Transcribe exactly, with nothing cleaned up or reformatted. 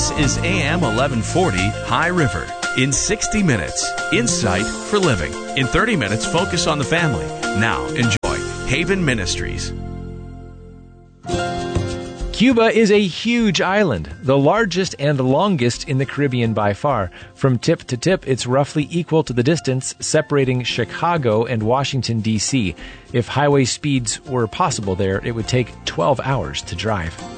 This is A M eleven forty High River. In sixty minutes, insight for living. In thirty minutes, focus on the family. Now, enjoy Haven Ministries. Cuba is a huge island, the largest and longest in the Caribbean by far. From tip to tip, it's roughly equal to the distance separating Chicago and Washington, D C If highway speeds were possible there, it would take twelve hours to drive.